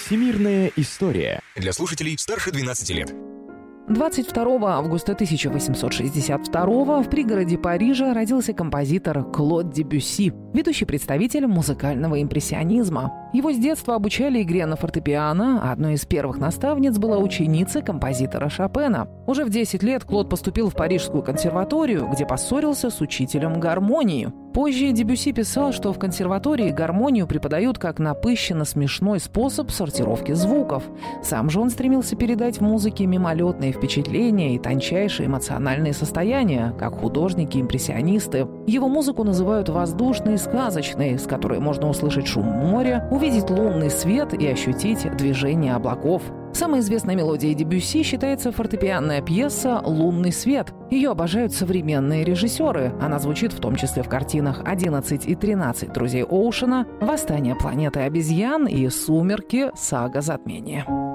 Всемирная история. Для слушателей старше 12 лет. 22 августа 1862 в пригороде Парижа родился композитор Клод Дебюсси, ведущий представитель музыкального импрессионизма. Его с детства обучали игре на фортепиано, а одной из первых наставниц была ученица композитора Шопена. Уже в 10 лет Клод поступил в Парижскую консерваторию, где поссорился с учителем гармонии. Позже Дебюсси писал, что в консерватории гармонию преподают как напыщенно-смешной способ сортировки звуков. Сам же он стремился передать в музыке мимолетные впечатления и тончайшие эмоциональные состояния, как художники-импрессионисты. Его музыку называют воздушной и сказочной, с которой можно услышать шум моря, увидеть лунный свет и ощутить движение облаков. Самой известной мелодией Дебюсси считается фортепианная пьеса «Лунный свет». Ее обожают современные режиссеры. Она звучит в том числе в картинах «11 и 13 друзей Оушена», «Восстание планеты обезьян» и «Сумерки. Сага затмения».